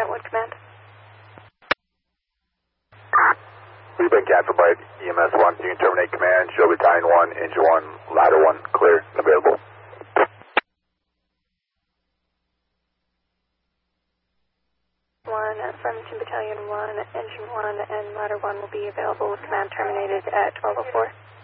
Brentwood Command. We've been Cat for Bite, EMS 1. You can terminate command. Show Battalion 1, Engine 1, Ladder 1, clear and available. Farmington Battalion 1, Engine 1, and Ladder 1 will be available with command terminated at 12:04.